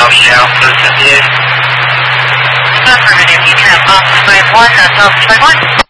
South 58. Affirmative, you can have Office 51, South 51.